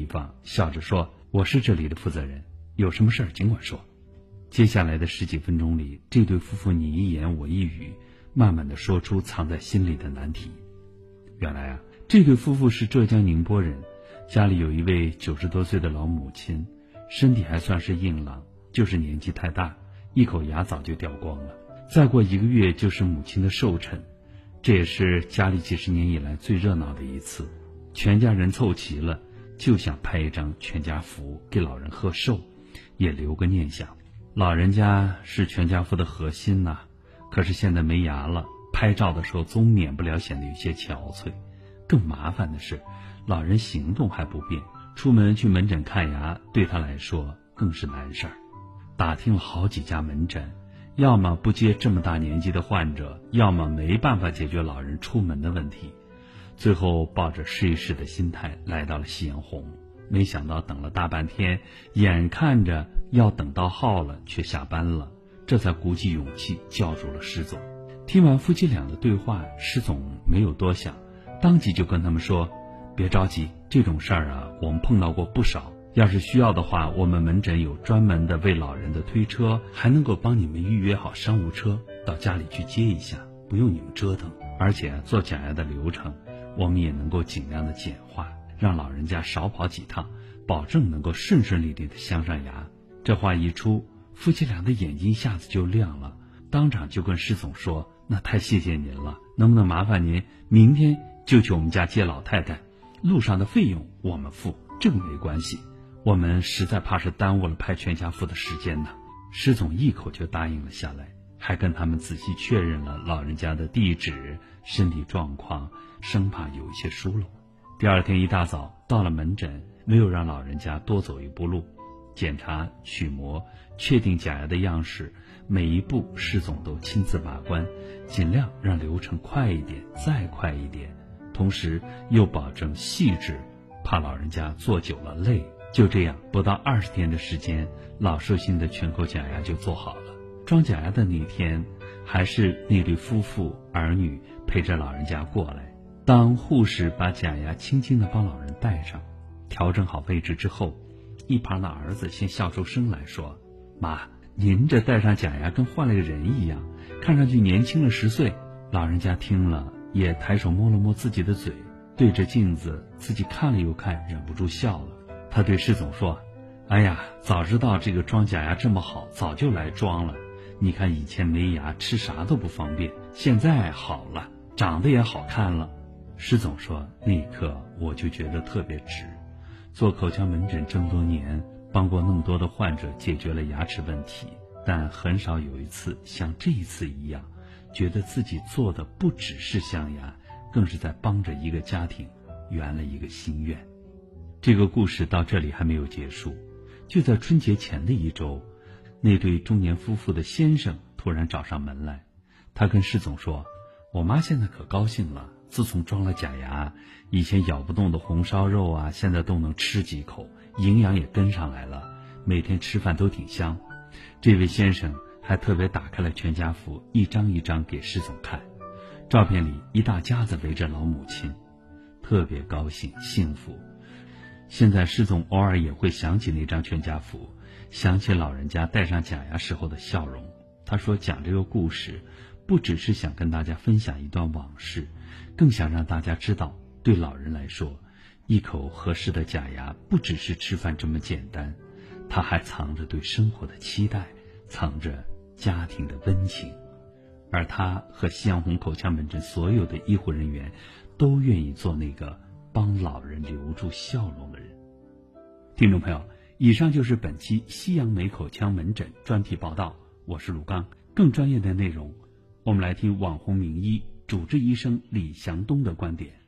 方，笑着说：“我是这里的负责人，有什么事儿尽管说。”接下来的10几分钟里，这对夫妇你一言我一语，慢慢地说出藏在心里的难题。原来啊，这对夫妇是浙江宁波人，家里有一位90多岁的老母亲，身体还算是硬朗，就是年纪太大，一口牙早就掉光了。再过1个月就是母亲的寿辰，这也是家里几十年以来最热闹的一次。全家人凑齐了，就想拍一张全家福给老人贺寿，也留个念想。老人家是全家福的核心呐，可是现在没牙了，拍照的时候总免不了显得有些憔悴。更麻烦的是，老人行动还不便，出门去门诊看牙对他来说更是难事儿。打听了好几家门诊，要么不接这么大年纪的患者，要么没办法解决老人出门的问题。最后抱着试一试的心态来到了夕阳红，没想到等了大半天，眼看着要等到号了，却下班了，这才鼓起勇气叫住了施总。听完夫妻俩的对话，施总没有多想，当即就跟他们说：“别着急，这种事儿啊，我们碰到过不少。要是需要的话，我们门诊有专门的为老人的推车，还能够帮你们预约好商务车到家里去接一下，不用你们折腾。而且做假牙的流程，我们也能够尽量的简化，让老人家少跑几趟，保证能够顺顺利利的镶上牙。”这话一出，夫妻俩的眼睛一下子就亮了，当场就跟施总说：“那太谢谢您了，能不能麻烦您明天就去我们家接老太太，路上的费用我们付，这个没关系，我们实在怕是耽误了拍全家福的时间呢。”施总一口就答应了下来，还跟他们仔细确认了老人家的地址、身体状况，生怕有一些疏漏。第二天一大早到了门诊，没有让老人家多走一步路，检查、取模、确定假牙的样式，每一步施总都亲自把关，尽量让流程快一点，再快一点，同时又保证细致，怕老人家坐久了累。就这样，不到20天的时间，老寿星的全口假牙就做好了。装假牙的那天，还是那对夫妇儿女陪着老人家过来。当护士把假牙轻轻地帮老人戴上，调整好位置之后，一旁的儿子先笑出声来说：“妈，您这戴上假牙跟换了个人一样，看上去年轻了10岁。”老人家听了，也抬手摸了摸自己的嘴，对着镜子自己看了又看，忍不住笑了。他对施总说：“哎呀，早知道这个装假牙这么好，早就来装了。你看以前没牙，吃啥都不方便，现在好了，长得也好看了。”施总说：“那一刻我就觉得特别值。做口腔门诊这么多年，帮过那么多的患者解决了牙齿问题，但很少有一次像这一次一样，觉得自己做的不只是镶牙，更是在帮着一个家庭圆了一个心愿。”这个故事到这里还没有结束。就在春节前的1周，那对中年夫妇的先生突然找上门来，他跟施总说：“我妈现在可高兴了，自从装了假牙，以前咬不动的红烧肉啊，现在都能吃几口，营养也跟上来了，每天吃饭都挺香。”这位先生还特别打开了全家福，一张一张给施总看。照片里一大家子围着老母亲，特别高兴幸福。现在施总偶尔也会想起那张全家福，想起老人家戴上假牙时候的笑容。他说讲这个故事，不只是想跟大家分享一段往事，更想让大家知道，对老人来说，一口合适的假牙不只是吃饭这么简单，它还藏着对生活的期待，藏着家庭的温情。而他和夕阳红口腔门诊所有的医护人员都愿意做那个帮老人留住笑容的人。听众朋友，以上就是本期夕阳美口腔门诊专题报道，我是鲁刚。更专业的内容，我们来听网红名医主治医生李祥东的观点。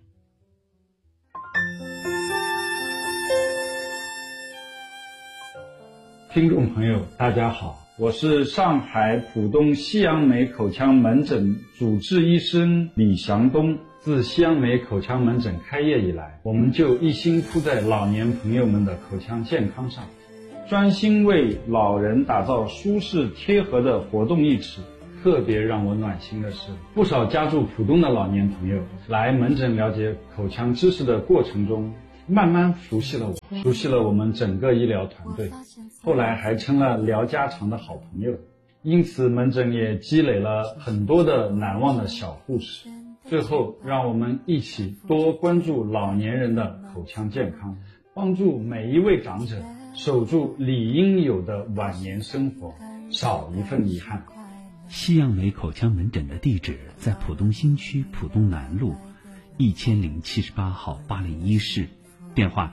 听众朋友大家好，我是上海浦东夕阳美口腔门诊主治医生李祥东。自夕阳美口腔门诊开业以来，我们就一心扑在老年朋友们的口腔健康上，专心为老人打造舒适贴合的活动义齿。特别让我暖心的是，不少家住浦东的老年朋友来门诊了解口腔知识的过程中， 慢慢熟悉了我，熟悉了我们整个医疗团队，后来还成了聊家常的好朋友。因此门诊也积累了很多的难忘的小故事。最后让我们一起多关注老年人的口腔健康，帮助每一位长者守住理应有的晚年生活，少一份遗憾。 西洋美口腔门诊的地址在浦东新区浦东南路1078号801室，电话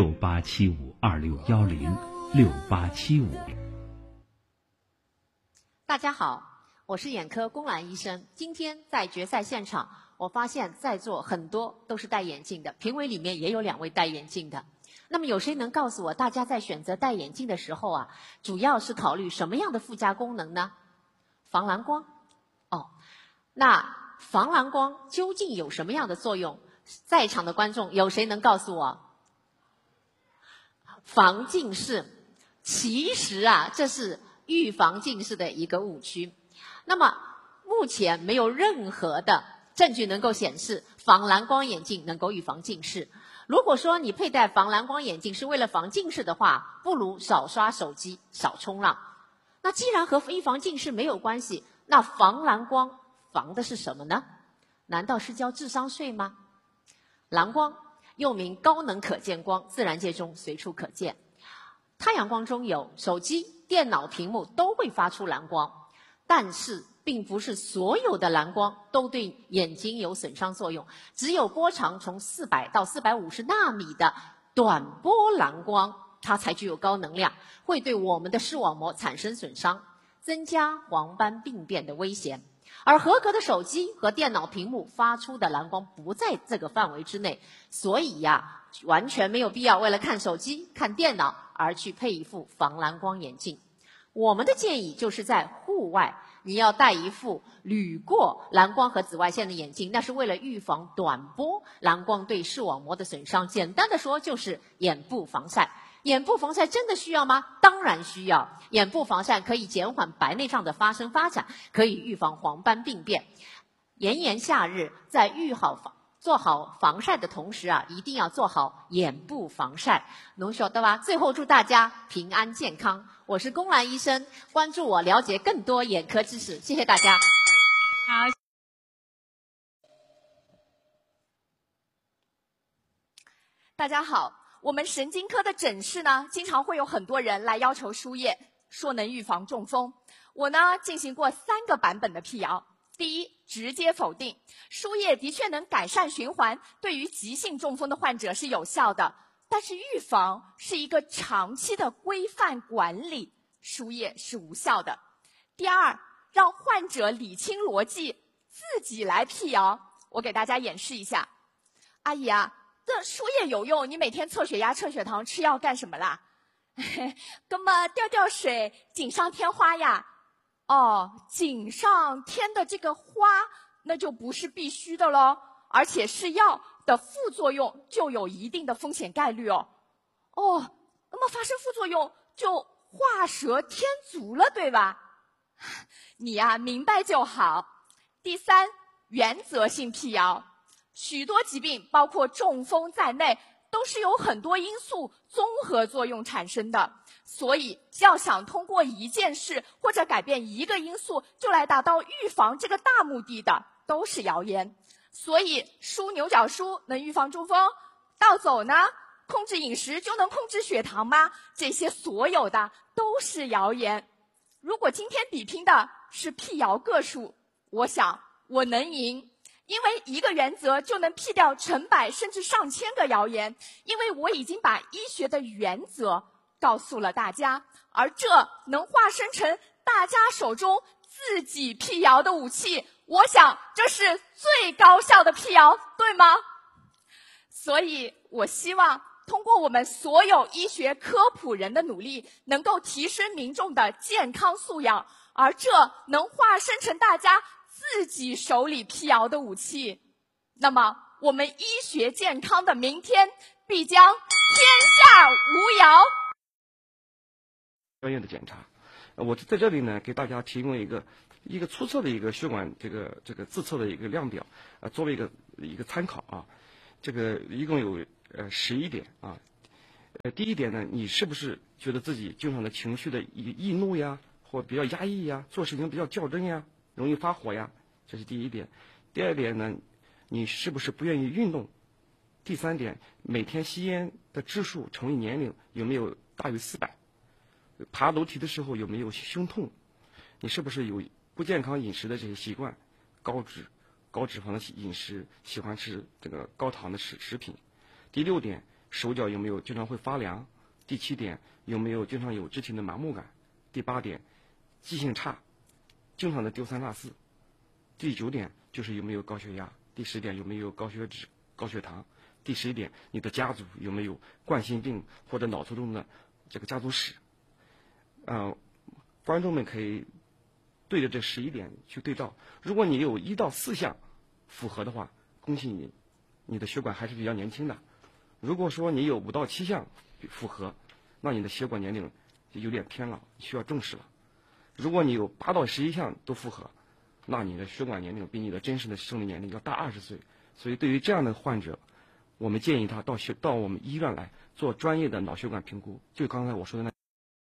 687526106875。 大家好，我是眼科龚兰医生。今天在决赛现场，我发现在座很多都是戴眼镜的，评委里面也有2位戴眼镜的。那么有谁能告诉我，大家在选择戴眼镜的时候啊，主要是考虑什么样的附加功能呢？防蓝光。那防蓝光究竟有什么样的作用？在场的观众有谁能告诉我？防近视。其实啊，这是预防近视的一个误区。那么目前没有任何的证据能够显示防蓝光眼镜能够预防近视。如果说你佩戴防蓝光眼镜是为了防近视的话，不如少刷手机，少冲浪。那既然和预防近视没有关系，那防蓝光防的是什么呢？难道是交智商税吗？蓝光又名高能可见光，自然界中随处可见。太阳光中有，手机、电脑屏幕都会发出蓝光，但是并不是所有的蓝光都对眼睛有损伤作用，只有波长从400到450纳米的短波蓝光，它才具有高能量，会对我们的视网膜产生损伤，增加黄斑病变的危险。而合格的手机和电脑屏幕发出的蓝光不在这个范围之内，所以完全没有必要为了看手机、看电脑而去配一副防蓝光眼镜。我们的建议就是在户外，你要戴一副滤过蓝光和紫外线的眼镜，那是为了预防短波蓝光对视网膜的损伤。简单的说，就是眼部防晒。眼部防晒真的需要吗？当然需要。眼部防晒可以减缓白内障的发生发展，可以预防黄斑病变。炎炎夏日，在做好防晒的同时一定要做好眼部防晒。侬晓得吧？最后祝大家平安健康。我是龚兰医生，关注我，了解更多眼科知识。谢谢大家。 好。大家好。我们神经科的诊室呢，经常会有很多人来要求输液，说能预防中风。我呢进行过3个版本的辟谣。第一，直接否定，输液的确能改善循环，对于急性中风的患者是有效的，但是预防是一个长期的规范管理，输液是无效的。第二，让患者理清逻辑，自己来辟谣。我给大家演示一下。阿姨这输液有用，你每天测血压、测血糖、吃药干什么啦？那么吊水，锦上添花呀。锦上添的这个花，那就不是必须的咯，而且是药的副作用就有一定的风险概率哦。那么发生副作用就画蛇添足了，对吧？你明白就好。第三，原则性辟谣。许多疾病，包括中风在内，都是由很多因素综合作用产生的，所以要想通过一件事或者改变一个因素就来达到预防这个大目的的，都是谣言。所以梳牛角梳能预防中风，倒走呢，控制饮食就能控制血糖吗？这些所有的都是谣言。如果今天比拼的是辟谣个数，我想我能赢。因为一个原则就能辟掉成百甚至上千个谣言，因为我已经把医学的原则告诉了大家，而这能化身成大家手中自己辟谣的武器，我想这是最高效的辟谣，对吗？所以我希望通过我们所有医学科普人的努力，能够提升民众的健康素养，而这能化身成大家自己手里辟谣的武器，那么我们医学健康的明天必将天下无谣。 专业的检查，我在这里呢给大家提供一个出测的一个血管这个自测的一个量表，作为一个参考啊。这个一共有 11点啊。第一点呢，你是不是觉得自己经常的情绪的易怒呀，或比较压抑呀，做事情比较较真呀，容易发火呀？这是第一点。第二点呢，你是不是不愿意运动？第三点，每天吸烟的支数乘以年龄有没有大于400？爬楼梯的时候有没有胸痛？你是不是有不健康饮食的这些习惯？高脂肪的饮食，喜欢吃这个高糖的食品。第6点，手脚有没有经常会发凉？第7点，有没有经常有肢体的麻木感？第8点，记性差，经常的丢三落四。第9点就是有没有高血压。第10点有没有高血脂、高血糖。第11点，你的家族有没有冠心病或者脑卒中的这个家族史？观众们可以对着这11点去对照。如果你有1到4项符合的话，恭喜你，你的血管还是比较年轻的。如果说你有5到7项符合，那你的血管年龄就有点偏了，需要重视了。如果你有8到11项都符合，那你的血管年龄比你的真实的生理年龄要大20岁。所以对于这样的患者，我们建议他到我们医院来做专业的脑血管评估，就刚才我说的那。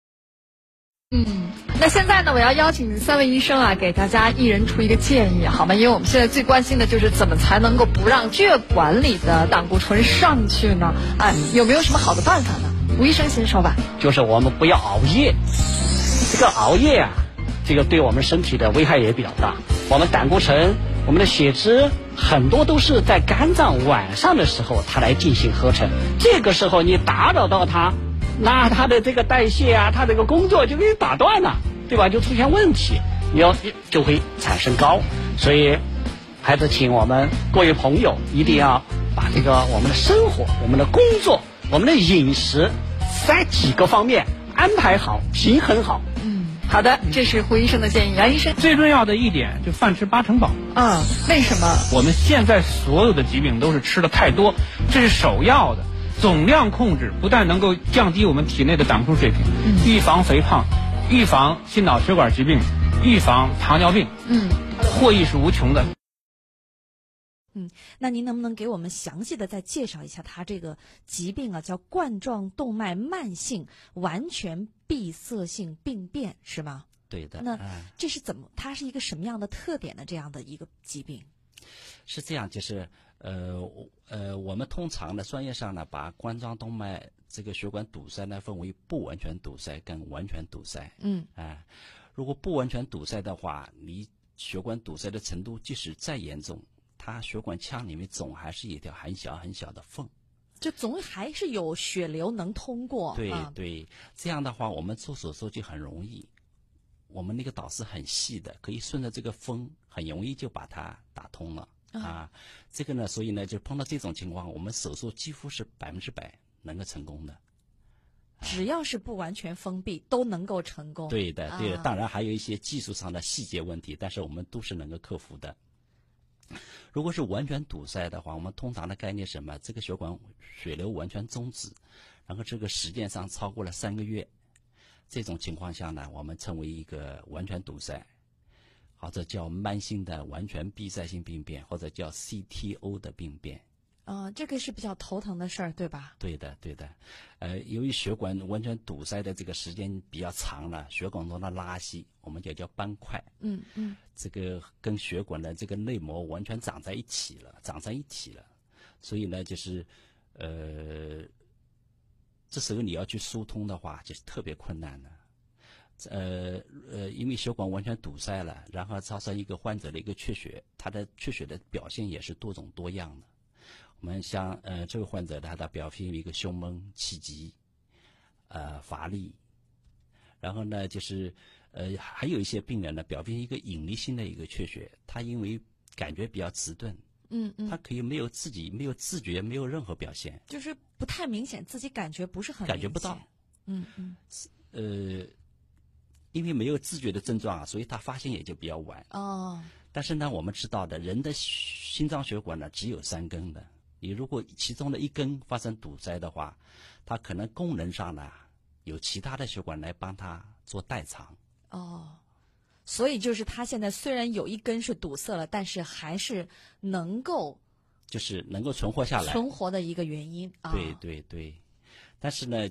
那现在呢，我要邀请3位医生啊，给大家一人出一个建议，好吗？因为我们现在最关心的就是怎么才能够不让血管里的胆固醇上去呢？有没有什么好的办法呢？吴医生先说吧。 就是我们不要熬夜，这个熬夜啊，这个对我们身体的危害也比较大。我们胆固醇，我们的血脂很多都是在肝脏晚上的时候它来进行合成，这个时候你打扰到它，那它的这个代谢啊，它这个工作就给你打断了，对吧？就出现问题，就会产生高。所以还是请我们各位朋友一定要把这个我们的生活、我们的工作、我们的饮食3几个方面安排好、平衡好。 好的，这是胡医生的建议。杨医生， 最重要的一点就饭吃8成饱。 为什么？ 我们现在所有的疾病都是吃的太多，这是首要的。总量控制不但能够降低我们体内的胆固醇水平，预防肥胖，预防心脑血管疾病，预防糖尿病，获益是无穷的。 那您能不能给我们详细的再介绍一下它这个疾病啊，叫冠状动脉慢性完全闭塞性病变，是吗？ 对的。 那这是它是一个什么样的特点的这样的一个疾病？ 是这样，就是我们通常呢，专业上呢，把冠状动脉这个血管堵塞呢，分为不完全堵塞跟完全堵塞。如果不完全堵塞的话，你血管堵塞的程度即使再严重，它血管腔里面总还是一条很小很小的缝， 就总还是有血流能通过。 对，这样的话我们做手术就很容易，我们那个导是很细的，可以顺着这个缝很容易就把它打通了。这个呢，所以呢，就碰到这种情况，我们手术几乎是100%能够成功的。 只要是不完全封闭，都能够成功。 对的。当然还有一些技术上的细节问题，但是我们都是能够克服的。如果是完全堵塞的话，我们通常的概念是什么？这个血管血流完全终止，然后这个时间上超过了3个月，这种情况下呢，我们称为一个完全堵塞，或者叫慢性的完全闭塞性病变，或者叫 CTO 的病变。 这个是比较头疼的事儿，对吧？ 对的。由于血管完全堵塞的这个时间比较长了，血管中的拉稀，我们就叫斑块。这个跟血管的这个内膜完全长在一起了，所以呢，就是这时候你要去疏通的话，就是特别困难的。因为血管完全堵塞了，然后造成一个患者的一个缺血，他的缺血的表现也是多种多样的。我们像这位患者他表现一个胸闷、气急、乏力，然后呢就是还有一些病人呢表现一个引力性的一个缺血，他因为感觉比较迟钝，他可以没有自觉，没有任何表现， 就是不太明显，自己感觉不是很感觉不到，因为没有自觉的症状啊，所以他发现也就比较晚。但是呢，我们知道的，人的心脏血管呢只有3根的。你如果其中的1根发生堵塞的话，它可能功能上呢有其他的血管来帮它做代偿。 所以就是它现在虽然有1根是堵塞了，但是还是能够就是能够存活下来， 存活的一个原因啊。 对对对，但是呢，